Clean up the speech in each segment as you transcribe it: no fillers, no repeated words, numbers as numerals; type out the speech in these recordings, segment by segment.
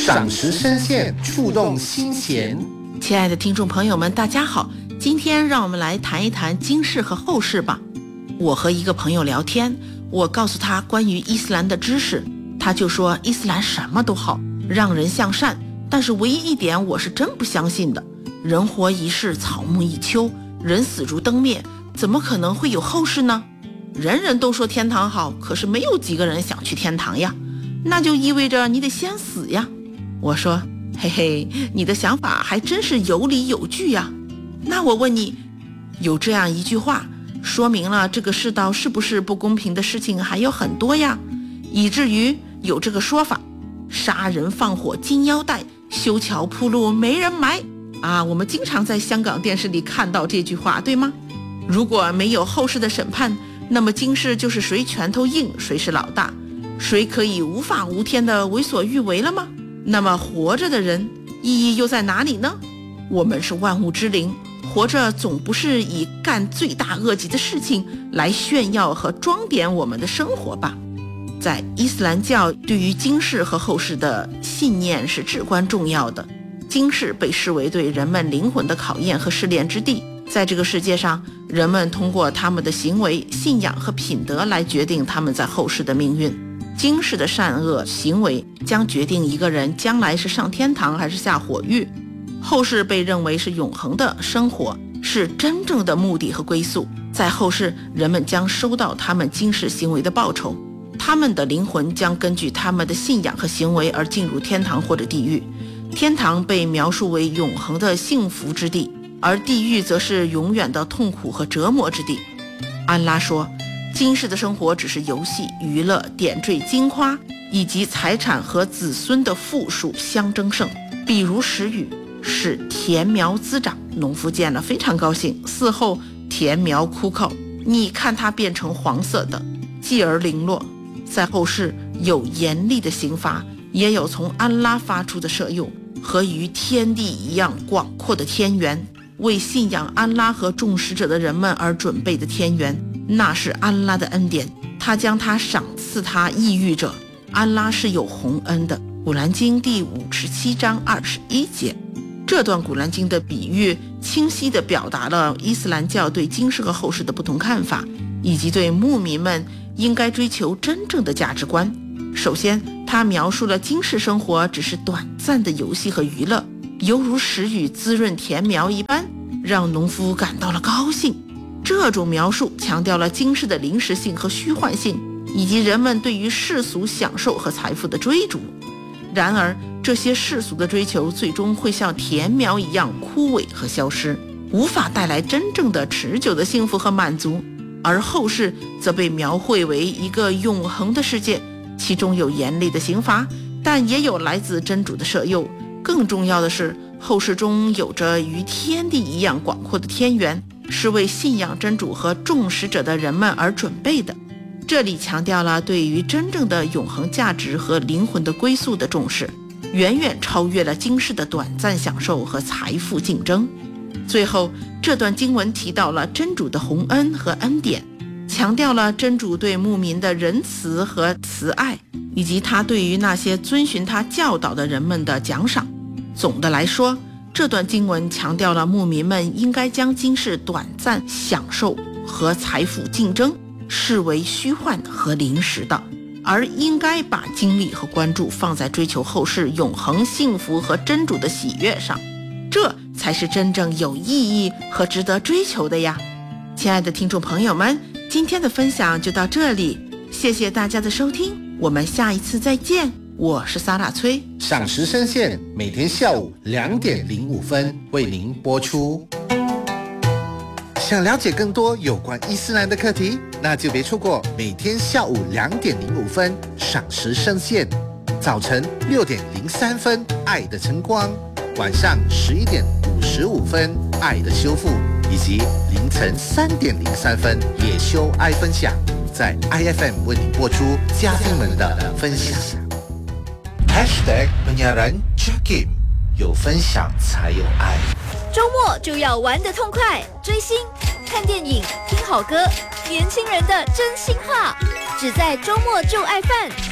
赏识深陷，触动心弦。 亲爱的听众朋友们，大家好，今天让我们来谈一谈今世和后世吧。我和一个朋友聊天，我告诉他关于伊斯兰的知识，他就说伊斯兰什么都好，让人向善，但是唯一一点我是真不相信的，人活一世，草木一秋，人死如灯灭，怎么可能会有后世呢？人人都说天堂好，可是没有几个人想去天堂呀，那就意味着你得先死呀。我说，嘿嘿，你的想法还真是有理有据呀。那我问你，有这样一句话，说明了这个世道是不是不公平的事情还有很多呀，以至于有这个说法，杀人放火金腰带，修桥铺路没人埋啊。我们经常在香港电视里看到这句话，对吗？如果没有后世的审判，那么今世就是谁拳头硬谁是老大，谁可以无法无天的为所欲为了吗？那么活着的人意义又在哪里呢？我们是万物之灵，活着总不是以干罪大恶极的事情来炫耀和装点我们的生活吧。在伊斯兰教，对于今世和后世的信念是至关重要的。今世被视为对人们灵魂的考验和试炼之地，在这个世界上，人们通过他们的行为、信仰和品德来决定他们在后世的命运。今世的善恶行为将决定一个人将来是上天堂还是下火狱。后世被认为是永恒的生活，是真正的目的和归宿。在后世，人们将收到他们今世行为的报酬，他们的灵魂将根据他们的信仰和行为而进入天堂或者地狱。天堂被描述为永恒的幸福之地，而地狱则是永远的痛苦和折磨之地。安拉说，今世的生活只是游戏、娱乐、点缀金花，以及财产和子孙的富庶相争胜。比如时雨，使田苗滋长，农夫见了非常高兴，嗣后田苗枯槁，你看它变成黄色的，继而零落。在后世有严厉的刑罚，也有从安拉发出的赦宥和与天地一样广阔的天园，为信仰安拉和众使者的人们而准备的天园，那是安拉的恩典，他将它赏赐他抑郁者。安拉是有洪恩的。古兰经第57章21节。这段古兰经的比喻清晰地表达了伊斯兰教对今世和后世的不同看法，以及对牧民们应该追求真正的价值观。首先，它描述了今世生活只是短暂的游戏和娱乐，犹如时雨滋润田苗一般，让农夫感到了高兴。这种描述强调了今世的临时性和虚幻性，以及人们对于世俗享受和财富的追逐。然而，这些世俗的追求最终会像田苗一样枯萎和消失，无法带来真正的持久的幸福和满足。而后世则被描绘为一个永恒的世界，其中有严厉的刑罚，但也有来自真主的赦宥。更重要的是，后世中有着与天地一样广阔的天园，是为信仰真主和众使者的人们而准备的。这里强调了对于真正的永恒价值和灵魂的归宿的重视，远远超越了今世的短暂享受和财富竞争。最后，这段经文提到了真主的洪恩和恩典，强调了真主对牧民的仁慈和慈爱，以及他对于那些遵循他教导的人们的奖赏。总的来说，这段经文强调了牧民们应该将今世短暂享受和财富竞争视为虚幻和临时的，而应该把精力和关注放在追求后世永恒幸福和真主的喜悦上，这才是真正有意义和值得追求的呀。亲爱的听众朋友们，今天的分享就到这里，谢谢大家的收听，我们下一次再见。我是萨拉崔， 赏识深陷，每天下午2点05分为您播出。想了解更多有关伊斯兰的课题，那就别错过每天下午2点05分赏识深陷，早晨6点03分爱的晨光，晚上11点55分爱的修复，以及凌晨3点03分也修爱分享，在 IFM 为你播出家庭们的分享。#penyiaran Jakim， 有分享才有爱。 周末就要玩得痛快，追星、看电影、听好歌，年轻人的真心话，只在周末就爱饭。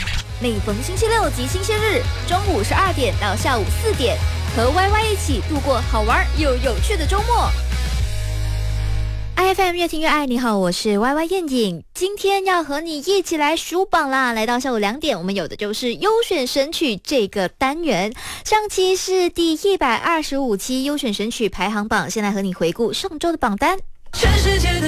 每逢星期六及星期日中午12点到下午4点，和 YY 一起度过好玩又有趣的周末。IFM 越听越爱，你好，我是 YY 燕颖，今天要和你一起来数榜啦。来到下午2点，我们有的就是优选神曲这个单元。上期是第125期优选神曲排行榜，先来和你回顾上周的榜单。全世界的